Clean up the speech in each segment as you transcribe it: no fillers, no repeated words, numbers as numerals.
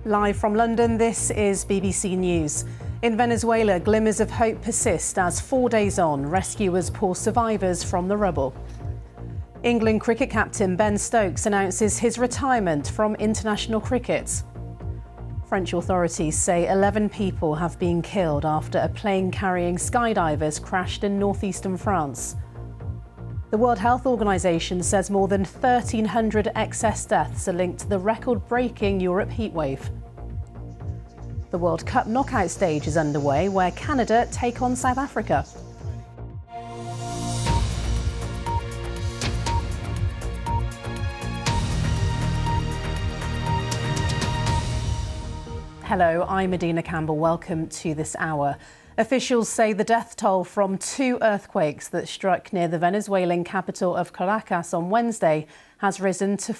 Live from London, this is BBC News. In Venezuela, glimmers of hope persist as 4 days on, rescuers pull survivors from the rubble. England cricket captain Ben Stokes announces his retirement from international cricket. French authorities say 11 people have been killed after a plane carrying skydivers crashed in northeastern France. The World Health Organization says more than 1,300 excess deaths are linked to the record-breaking Europe heatwave. The World Cup knockout stage is underway, where Canada take on South Africa. Hello, I'm Medina Campbell. Welcome to this hour. Officials say the death toll from two earthquakes that struck near the Venezuelan capital of Caracas on Wednesday has risen to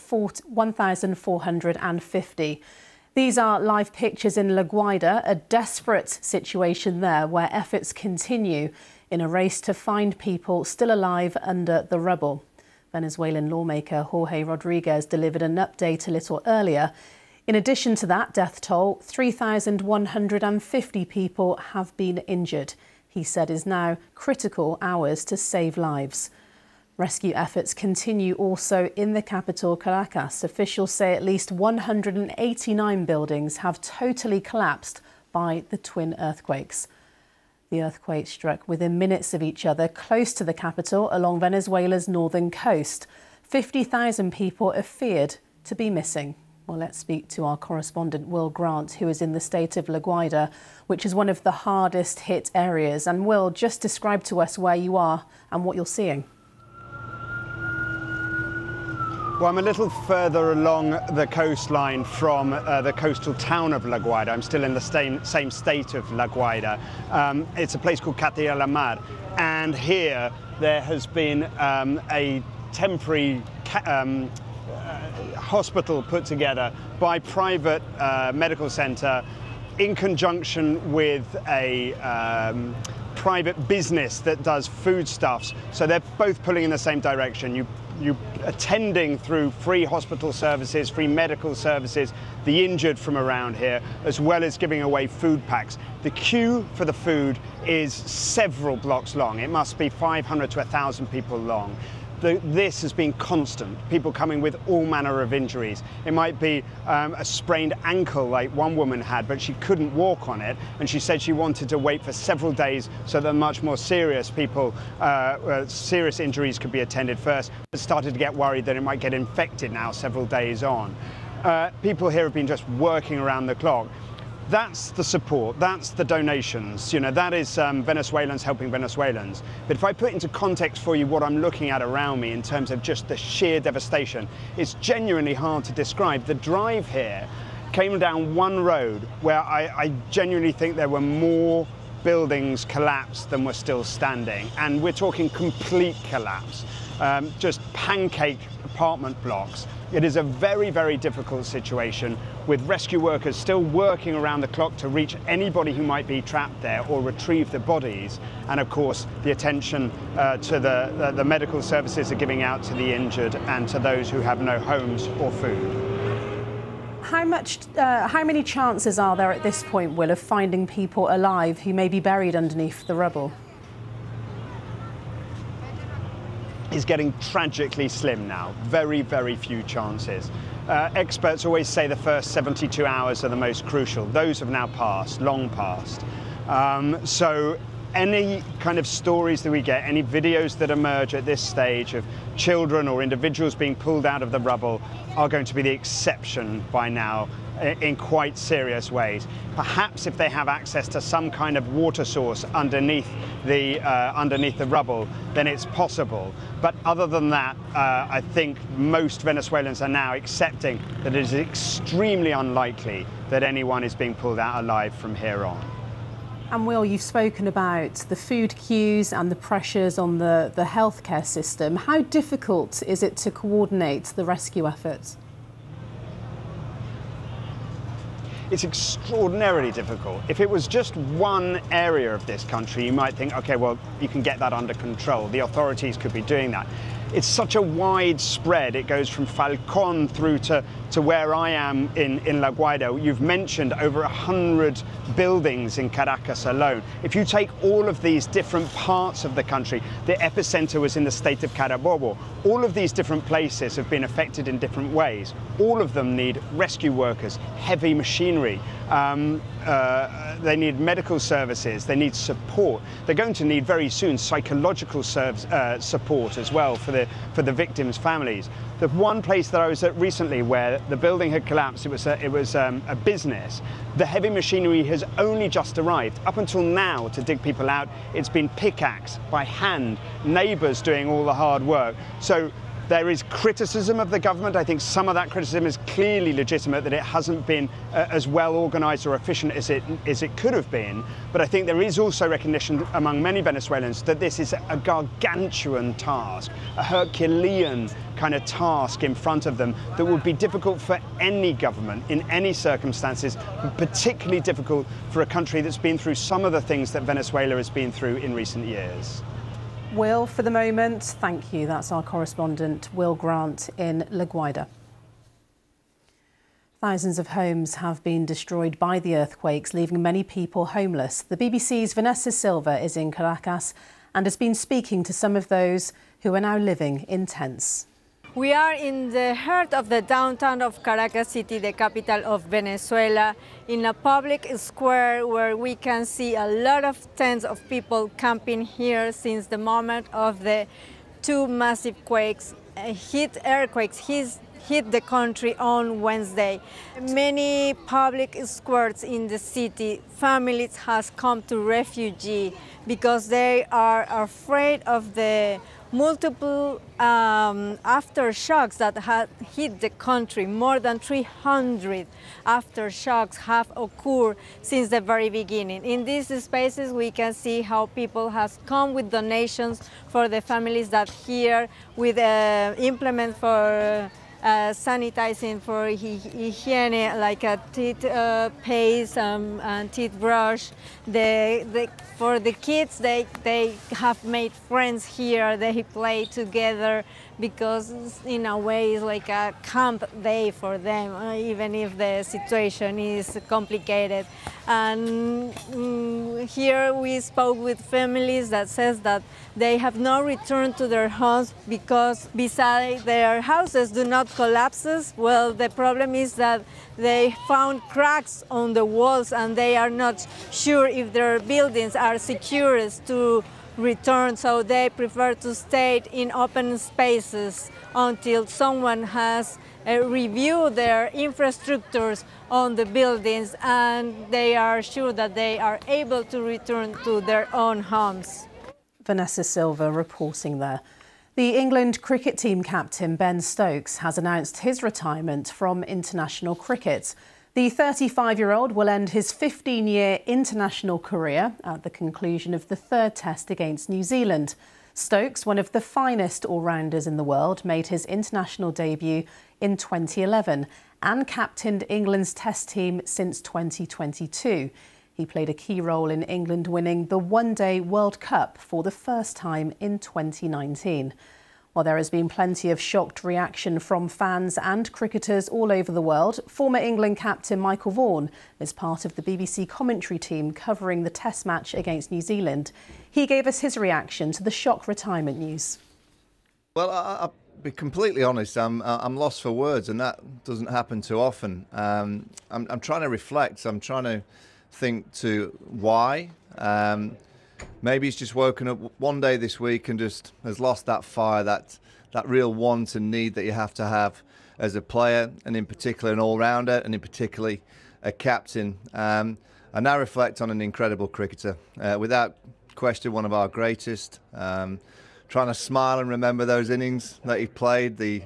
1,450. These are live pictures in La Guaira, a desperate situation there where efforts continue in a race to find people still alive under the rubble. Venezuelan lawmaker Jorge Rodriguez delivered an update a little earlier. In addition to that death toll, 3,150 people have been injured. He said is now critical hours to save lives. Rescue efforts continue also in the capital, Caracas. Officials say at least 189 buildings have totally collapsed by the twin earthquakes. The earthquakes struck within minutes of each other close to the capital along Venezuela's northern coast. 50,000 people are feared to be missing. Well, let's speak to our correspondent, Will Grant, who is in the state of La Guaira, which is one of the hardest hit areas. And Will, just describe to us where you are and what you're seeing. Well, I'm a little further along the coastline from the coastal town of La Guaira. I'm still in the same state of La Guaira. It's a place called Catilla la Mar. And here there has been a temporary hospital put together by private medical centre in conjunction with a private business that does foodstuffs. So they're both pulling in the same direction. You attending through free hospital services, free medical services, the injured from around here, as well as giving away food packs. The queue for the food is several blocks long. It must be 500 to 1,000 people long. This has been constant, people coming with all manner of injuries. It might be a sprained ankle like one woman had, but she couldn't walk on it, and she said she wanted to wait for several days so that much more serious serious injuries could be attended first, but started to get worried that it might get infected now several days on. People here have been just working around the clock. That's the support, that's the donations, you know, that is Venezuelans helping Venezuelans. But if I put into context for you what I'm looking at around me in terms of just the sheer devastation, it's genuinely hard to describe. The drive here came down one road where I genuinely think there were more buildings collapsed than were still standing. And we're talking complete collapse, just pancake apartment blocks. It is a very, very difficult situation with rescue workers still working around the clock to reach anybody who might be trapped there or retrieve the bodies. And of course, the attention to the medical services are giving out to the injured and to those who have no homes or food. How many chances are there at this point, Will, of finding people alive who may be buried underneath the rubble? Is getting tragically slim now. Very, very few chances. Experts always say the first 72 hours are the most crucial. Those have now passed, long passed. So any kind of stories that we get, any videos that emerge at this stage of children or individuals being pulled out of the rubble are going to be the exception by now in quite serious ways. Perhaps if they have access to some kind of water source underneath the rubble, then it's possible. But other than that, I think most Venezuelans are now accepting that it is extremely unlikely that anyone is being pulled out alive from here on. And Will, you've spoken about the food queues and the pressures on the healthcare system. How difficult is it to coordinate the rescue efforts? It's extraordinarily difficult. If it was just one area of this country, you might think, okay, well, you can get that under control. The authorities could be doing that. It's such a wide spread. It goes from Falcón through to to where I am in La Guaira, you've mentioned over 100 buildings in Caracas alone. If you take all of these different parts of the country, the epicenter was in the state of Carabobo. All of these different places have been affected in different ways. All of them need rescue workers, heavy machinery. They need medical services, they need support. They're going to need very soon psychological support as well for the victims' families. The one place that I was at recently where the building had collapsed, it was a business. The heavy machinery has only just arrived. Up until now, to dig people out, it's been pickaxe by hand, neighbours doing all the hard work. So there is criticism of the government. I think some of that criticism is clearly legitimate, that it hasn't been as well organised or efficient as it could have been. But I think there is also recognition among many Venezuelans that this is a gargantuan task, a Herculean kind of task in front of them that would be difficult for any government in any circumstances, particularly difficult for a country that's been through some of the things that Venezuela has been through in recent years. Will, for the moment, thank you. That's our correspondent, Will Grant in La Guaira. Thousands of homes have been destroyed by the earthquakes, leaving many people homeless. The BBC's Vanessa Silva is in Caracas and has been speaking to some of those who are now living in tents. We are in the heart of the downtown of Caracas City, the capital of Venezuela, in a public square where we can see a lot of tents of people camping here since the moment of the two massive earthquakes hit the country on Wednesday. Many public squares in the city, families have come to refugee because they are afraid of the multiple aftershocks that have hit the country. More than 300 aftershocks have occurred since the very beginning. In these spaces we can see how people have come with donations for the families that here, with implements for sanitizing, for hygiene, like a teeth paste and teeth brush. For the kids, they have made friends here. They play together because in a way it's like a camp day for them, even if the situation is complicated. And here we spoke with families that says that they have not returned to their homes because beside their houses do not collapse. Well, the problem is that they found cracks on the walls and they are not sure if their buildings are secure to return, so they prefer to stay in open spaces until someone has reviewed their infrastructures on the buildings and they are sure that they are able to return to their own homes. Vanessa Silva reporting there. The England cricket team captain Ben Stokes has announced his retirement from international cricket. The 35-year-old will end his 15-year international career at the conclusion of the third test against New Zealand. Stokes, one of the finest all-rounders in the world, made his international debut in 2011 and captained England's test team since 2022. He played a key role in England winning the One-Day World Cup for the first time in 2019. While there has been plenty of shocked reaction from fans and cricketers all over the world, former England captain Michael Vaughan is part of the BBC commentary team covering the Test match against New Zealand. He gave us his reaction to the shock retirement news. Well, I'll be completely honest, I'm lost for words, and that doesn't happen too often. I'm trying to reflect, I'm trying to think to why. Maybe he's just woken up one day this week and just has lost that fire, that real want and need that you have to have as a player, and in particular an all-rounder, and in particularly a captain. I now reflect on an incredible cricketer, without question one of our greatest. Trying to smile and remember those innings that he played, the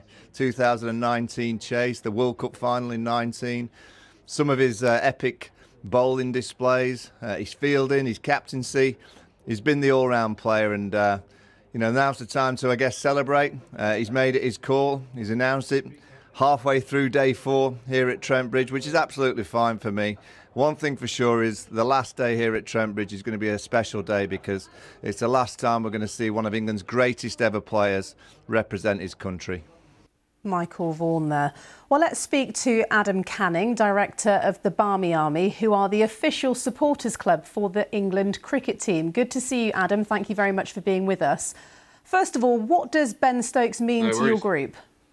2019 chase, the World Cup final in 19, some of his epic bowling displays, his fielding, his captaincy. He's been the all-round player, and now's the time to, I guess, celebrate. He's made it his call. He's announced it halfway through day 4 here at Trent Bridge, which is absolutely fine for me. One thing for sure is the last day here at Trent Bridge is going to be a special day because it's the last time we're going to see one of England's greatest ever players represent his country. Michael Vaughan there. Well, let's speak to Adam Canning, director of the Barmy Army, who are the official supporters club for the England cricket team. Good to see you, Adam. Thank you very much for being with us. First of all, what does Ben Stokes mean to your group?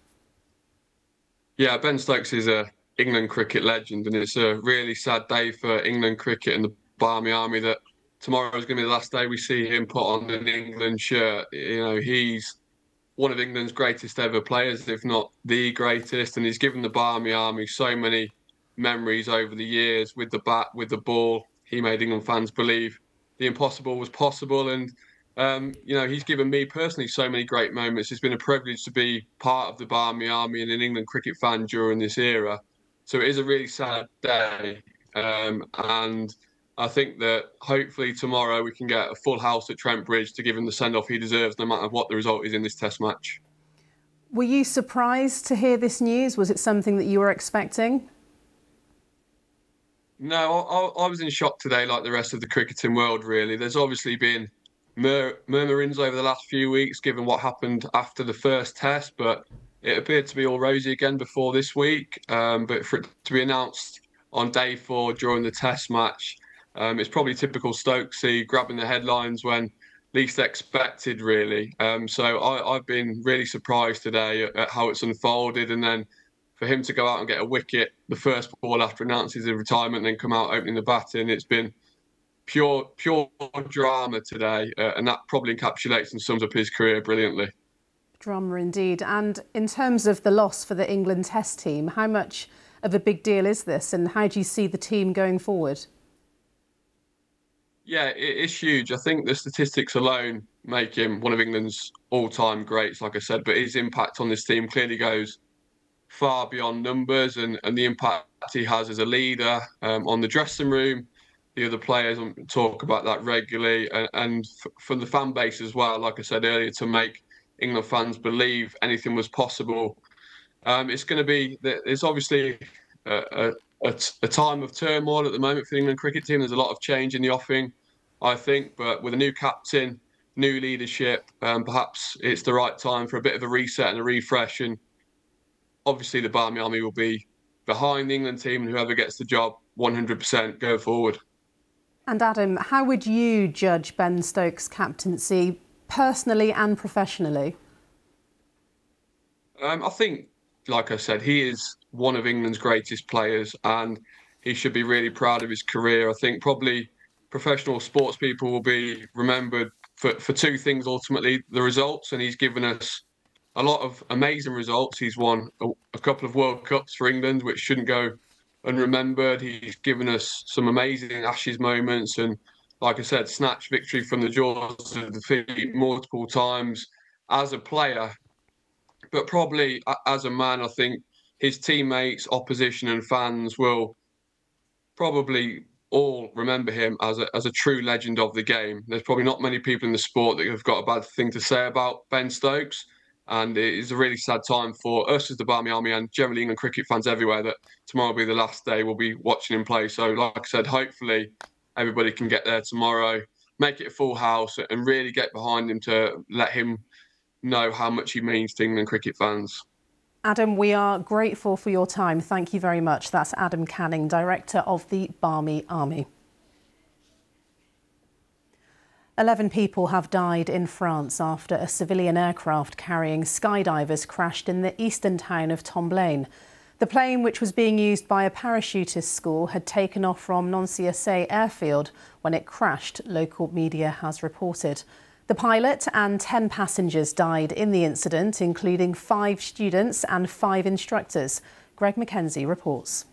Yeah, Ben Stokes is a England cricket legend, and it's a really sad day for England cricket and the Barmy Army that tomorrow is going to be the last day we see him put on an England shirt. You know, he's one of England's greatest ever players, if not the greatest, and he's given the Barmy Army so many memories over the years with the bat, with the ball. He made England fans believe the impossible was possible, and you know, he's given me personally so many great moments. It's been a privilege to be part of the Barmy Army and an England cricket fan during this era. So it is a really sad day, and I think that hopefully tomorrow we can get a full house at Trent Bridge to give him the send-off he deserves, no matter what the result is in this Test match. Were you surprised to hear this news? Was it something that you were expecting? No, I was in shock today, like the rest of the cricketing world, really. There's obviously been murmurings over the last few weeks, given what happened after the first Test, but it appeared to be all rosy again before this week. But for it to be announced on day 4 during the Test match, it's probably typical Stokesy, grabbing the headlines when least expected, really. So I've been really surprised today at how it's unfolded, and then for him to go out and get a wicket the first ball after announcing his retirement, and then come out opening the batting, it's been pure drama today, and that probably encapsulates and sums up his career brilliantly. Drama indeed. And in terms of the loss for the England Test team, how much of a big deal is this, and how do you see the team going forward? Yeah, it is huge. I think the statistics alone make him one of England's all-time greats, like I said, but his impact on this team clearly goes far beyond numbers, and the impact he has as a leader on the dressing room. The other players talk about that regularly, and for the fan base as well, like I said earlier, to make England fans believe anything was possible. It's going to be, it's obviously a time of turmoil at the moment for the England cricket team. There's a lot of change in the offing, I think, but with a new captain, new leadership, perhaps it's the right time for a bit of a reset and a refresh. And obviously the Barmy Army will be behind the England team, and whoever gets the job 100% go forward. And Adam, how would you judge Ben Stokes' captaincy, personally and professionally? I think, like I said, he is one of England's greatest players, and he should be really proud of his career. I think probably professional sports people will be remembered for 2 things, ultimately: the results, and he's given us a lot of amazing results. He's won a couple of World Cups for England, which shouldn't go unremembered. He's given us some amazing Ashes moments, and like I said, snatched victory from the jaws of defeat multiple times as a player. But probably as a man, I think his teammates, opposition and fans will probably all remember him as a true legend of the game. There's probably not many people in the sport that have got a bad thing to say about Ben Stokes. And it is a really sad time for us as the Barmy Army, and generally England cricket fans everywhere, that tomorrow will be the last day we'll be watching him play. So like I said, hopefully everybody can get there tomorrow, make it a full house, and really get behind him to let him know how much he means to England cricket fans. Adam, we are grateful for your time. Thank you very much. That's Adam Canning, director of the Barmy Army. 11 people have died in France after a civilian aircraft carrying skydivers crashed in the eastern town of Tomblaine. The plane, which was being used by a parachutist school, had taken off from Noncières airfield when it crashed, local media has reported. The pilot and 10 passengers died in the incident, including 5 students and 5 instructors. Greg Mackenzie reports.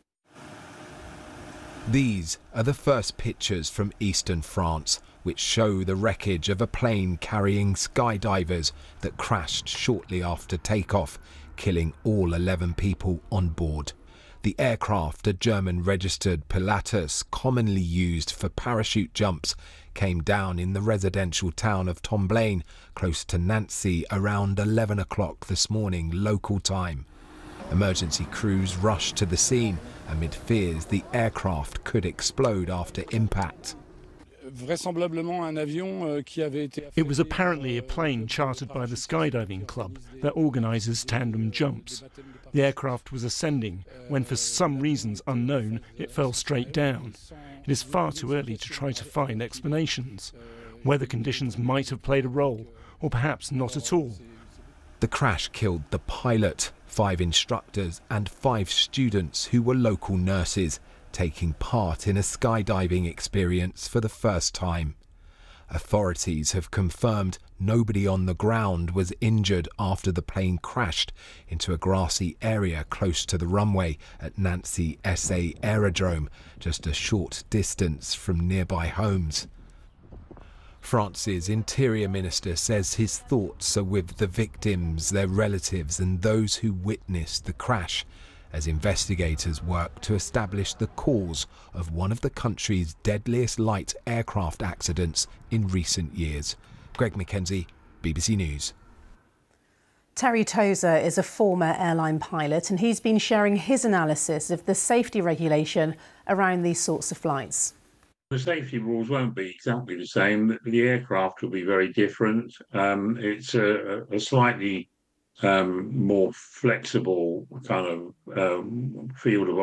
These are the first pictures from eastern France, which show the wreckage of a plane carrying skydivers that crashed shortly after takeoff, killing all 11 people on board. The aircraft, a German-registered Pilatus commonly used for parachute jumps, came down in the residential town of Tomblaine, close to Nancy, around 11 o'clock this morning, local time. Emergency crews rushed to the scene amid fears the aircraft could explode after impact. It was apparently a plane chartered by the skydiving club that organises tandem jumps. The aircraft was ascending when, for some reasons unknown, it fell straight down. It is far too early to try to find explanations. Weather conditions might have played a role, or perhaps not at all. The crash killed the pilot, 5 instructors and 5 students who were local nurses, taking part in a skydiving experience for the first time. Authorities have confirmed nobody on the ground was injured after the plane crashed into a grassy area close to the runway at Nancy SA Aerodrome, just a short distance from nearby homes. France's Interior Minister says his thoughts are with the victims, their relatives and those who witnessed the crash, as investigators work to establish the cause of one of the country's deadliest light aircraft accidents in recent years. Greg Mackenzie, BBC News. Terry Tozer is a former airline pilot and he's been sharing his analysis of the safety regulation around these sorts of flights. The safety rules won't be exactly the same. The aircraft will be very different. It's a slightly more flexible kind of field of